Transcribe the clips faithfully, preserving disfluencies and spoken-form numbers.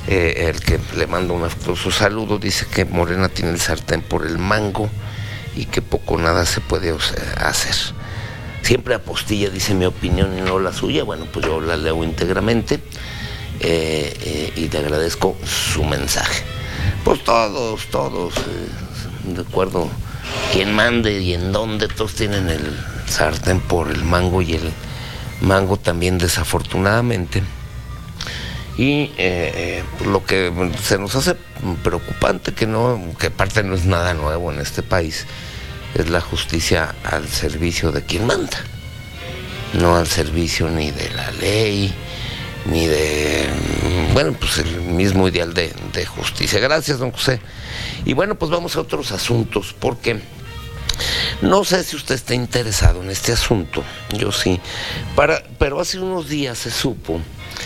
eh, el que le manda un afectuoso saludo, dice que Morena tiene el sartén por el mango y que poco o nada se puede o sea, hacer. Siempre apostilla, dice mi opinión y no la suya. Bueno, pues yo la leo íntegramente eh, eh, y le agradezco su mensaje. Pues todos, todos, eh, de acuerdo, quien mande y en dónde, todos tienen el sartén por el mango y el mango también desafortunadamente. Y eh, lo que se nos hace preocupante, que no, que aparte no es nada nuevo en este país, es la justicia al servicio de quien manda, no al servicio ni de la ley, ni de, bueno, pues el mismo ideal de, de justicia. Gracias, don José. Y bueno, pues vamos a otros asuntos, porque no sé si usted está interesado en este asunto, yo sí, para, pero hace unos días se supo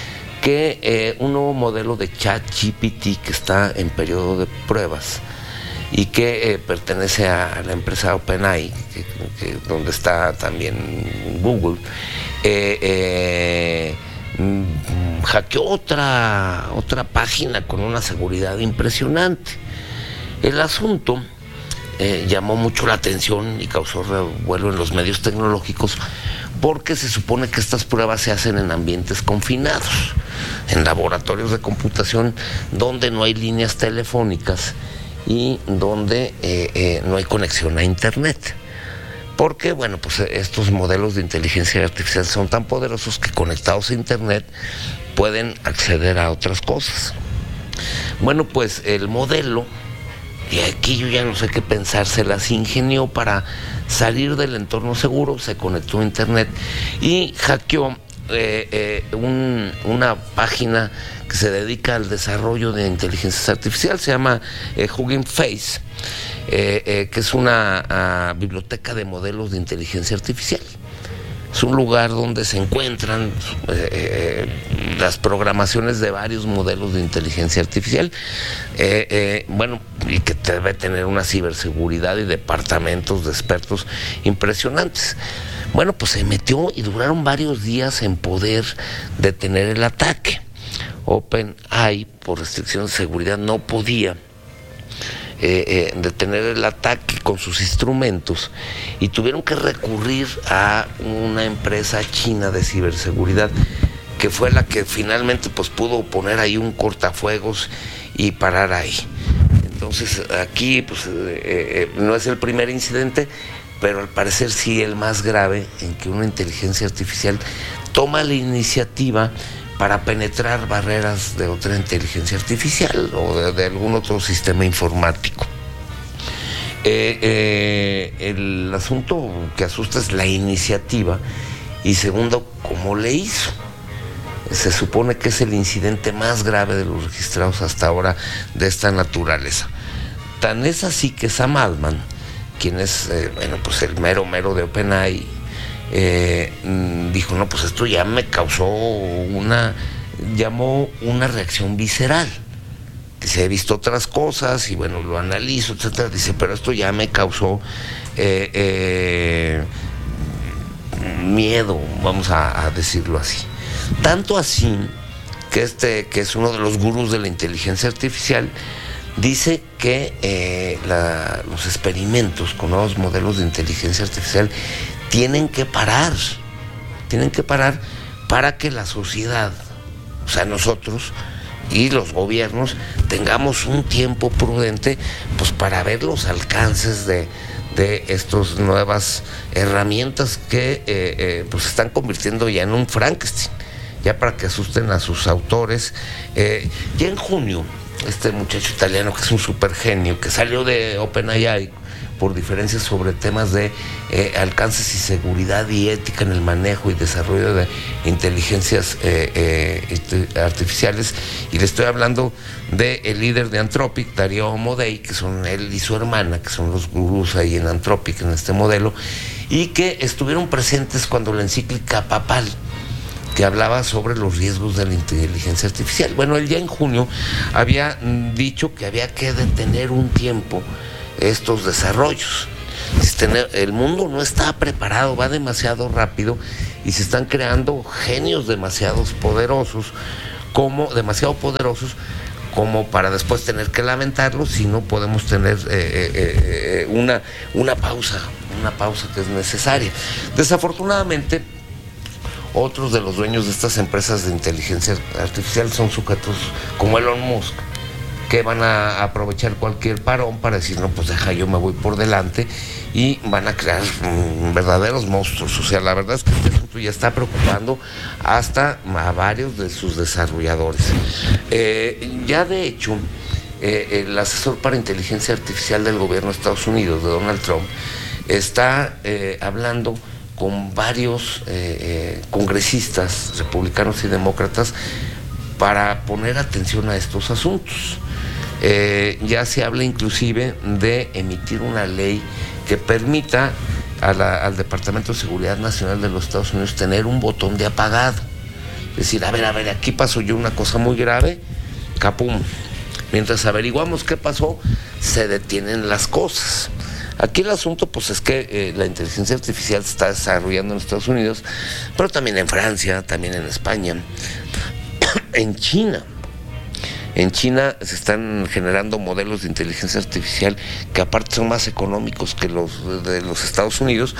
que eh, un nuevo modelo de ChatGPT que está en periodo de pruebas y que eh, pertenece a la empresa OpenAI, que, que, donde está también Google, eh, eh, hackeó otra, otra página con una seguridad impresionante. El asunto eh, llamó mucho la atención y causó revuelo en los medios tecnológicos, porque se supone que estas pruebas se hacen en ambientes confinados, en laboratorios de computación donde no hay líneas telefónicas y donde eh, eh, no hay conexión a internet. Porque, bueno, pues estos modelos de inteligencia artificial son tan poderosos que conectados a internet pueden acceder a otras cosas. Bueno, pues el modelo, y aquí yo ya no sé qué pensar, se las ingenió para salir del entorno seguro, se conectó a internet y hackeó eh, eh, un, una página que se dedica al desarrollo de inteligencia artificial, se llama eh, Hugging Face, eh, eh, que es una uh, biblioteca de modelos de inteligencia artificial. Es un lugar donde se encuentran eh, eh, las programaciones de varios modelos de inteligencia artificial, eh, eh, bueno, y que debe tener una ciberseguridad y departamentos de expertos impresionantes. Bueno, pues se metió y duraron varios días en poder detener el ataque. OpenAI, por restricciones de seguridad, no podía Eh, eh, detener el ataque con sus instrumentos y tuvieron que recurrir a una empresa china de ciberseguridad que fue la que finalmente pues pudo poner ahí un cortafuegos y parar ahí. Entonces aquí pues eh, eh, no es el primer incidente, pero al parecer sí el más grave, en que una inteligencia artificial toma la iniciativa para penetrar barreras de otra inteligencia artificial o de, de algún otro sistema informático. Eh, eh, el asunto que asusta es la iniciativa y segundo, cómo le hizo. Se supone que es el incidente más grave de los registrados hasta ahora de esta naturaleza. Tan es así que Sam Altman, quien es eh, bueno, pues el mero mero de OpenAI, Eh, dijo, no, pues esto ya me causó una, llamó una reacción visceral. Dice, he visto otras cosas y bueno, lo analizo, etcétera. Dice, pero esto ya me causó eh, eh, miedo, vamos a, a decirlo así. Tanto así que este, que es uno de los gurús de la inteligencia artificial, dice que eh, la, los experimentos con nuevos modelos de inteligencia artificial tienen que parar, tienen que parar para que la sociedad, o sea, nosotros y los gobiernos, tengamos un tiempo prudente pues para ver los alcances de, de estas nuevas herramientas que eh, eh, pues se están convirtiendo ya en un Frankenstein, ya para que asusten a sus autores. Eh, ya en junio, este muchacho italiano que es un super genio, que salió de OpenAI por diferencias sobre temas de eh, alcances y seguridad y ética en el manejo y desarrollo de inteligencias eh, eh, artificiales, y le estoy hablando del de líder de Anthropic, Dario Amodei, que son él y su hermana, que son los gurús ahí en Anthropic, en este modelo, y que estuvieron presentes cuando la encíclica papal que hablaba sobre los riesgos de la inteligencia artificial. Bueno, él ya en junio había dicho que había que detener un tiempo estos desarrollos. El mundo no está preparado, va demasiado rápido y se están creando genios demasiado poderosos, como demasiado poderosos como para después tener que lamentarlo, si no podemos tener eh, eh, eh, una, una pausa, una pausa que es necesaria. Desafortunadamente, otros de los dueños de estas empresas de inteligencia artificial son sujetos como Elon Musk, que van a aprovechar cualquier parón para decir, no, pues deja, yo me voy por delante, y van a crear mmm, verdaderos monstruos. O sea, la verdad es que este asunto ya está preocupando hasta a varios de sus desarrolladores. Eh, ya de hecho, eh, el asesor para inteligencia artificial del gobierno de Estados Unidos, de Donald Trump, está eh, hablando con varios eh, eh, congresistas republicanos y demócratas para poner atención a estos asuntos. Eh, ya se habla inclusive de emitir una ley que permita a la, al Departamento de Seguridad Nacional de los Estados Unidos tener un botón de apagado. Es decir, a ver, a ver, aquí pasó yo una cosa muy grave, capum. Mientras averiguamos qué pasó, se detienen las cosas. Aquí el asunto, pues, es que eh, la inteligencia artificial se está desarrollando en Estados Unidos, pero también en Francia, también en España, en China. En China se están generando modelos de inteligencia artificial que aparte son más económicos que los de los Estados Unidos,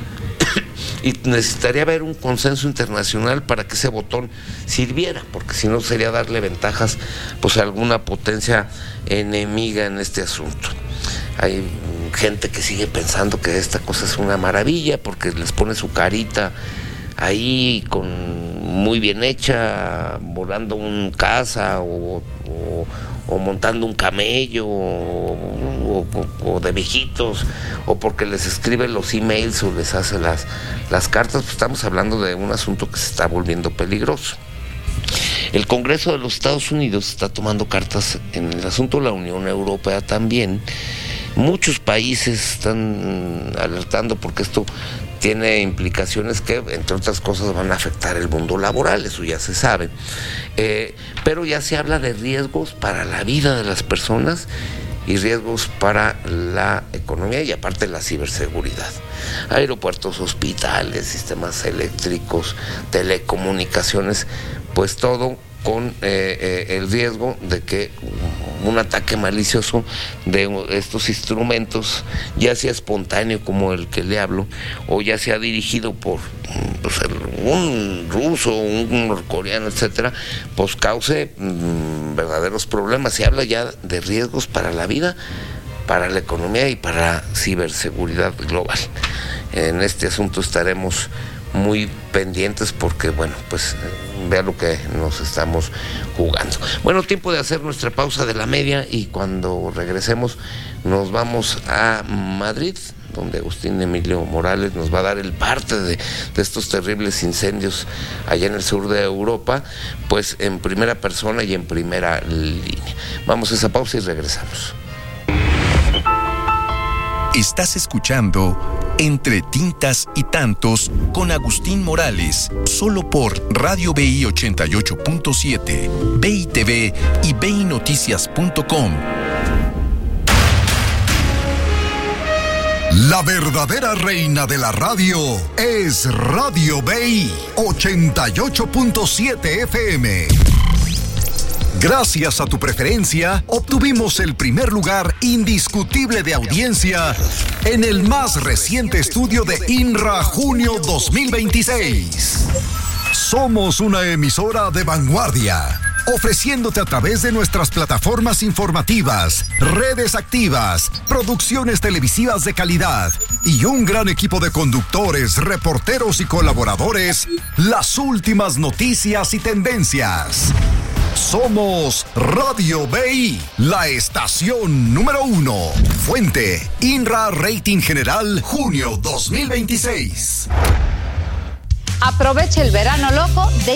y necesitaría haber un consenso internacional para que ese botón sirviera, porque si no sería darle ventajas pues a alguna potencia enemiga en este asunto. Hay gente que sigue pensando que esta cosa es una maravilla porque les pone su carita ahí con muy bien hecha, volando un caza o, o, o montando un camello o, o, o de viejitos, o porque les escribe los emails o les hace las, las cartas. Pues estamos hablando de un asunto que se está volviendo peligroso. El Congreso de los Estados Unidos está tomando cartas en el asunto, la Unión Europea también. Muchos países están alertando porque esto tiene implicaciones que, entre otras cosas, van a afectar el mundo laboral, eso ya se sabe. Eh, pero ya se habla de riesgos para la vida de las personas y riesgos para la economía y aparte la ciberseguridad. Aeropuertos, hospitales, sistemas eléctricos, telecomunicaciones, pues todo con eh, eh, el riesgo de que un ataque malicioso de estos instrumentos, ya sea espontáneo como el que le hablo, o ya sea dirigido por pues, un ruso, un norcoreano, etcétera, pues cause mmm, verdaderos problemas. Se habla ya de riesgos para la vida, para la economía y para la ciberseguridad global. En este asunto estaremos muy pendientes porque, bueno, pues vea lo que nos estamos jugando. Bueno, tiempo de hacer nuestra pausa de la media y cuando regresemos nos vamos a Madrid, donde Agustín Emilio Morales nos va a dar el parte de, de estos terribles incendios allá en el sur de Europa, pues en primera persona y en primera línea. Vamos a esa pausa y regresamos. Estás escuchando Entre Tintas y Tantos con Agustín Morales, solo por Radio B I ochenta y ocho punto siete, B I T V y B I Noticias punto com. La verdadera reina de la radio es Radio B I ochenta y ocho punto siete F M. Gracias a tu preferencia, obtuvimos el primer lugar indiscutible de audiencia en el más reciente estudio de INRA Junio dos mil veintiséis. Somos una emisora de vanguardia, ofreciéndote a través de nuestras plataformas informativas, redes activas, producciones televisivas de calidad y un gran equipo de conductores, reporteros y colaboradores, las últimas noticias y tendencias. Somos Radio B I, la estación número uno. Fuente, INRA Rating General, junio dos mil veintiséis. Aproveche el verano loco de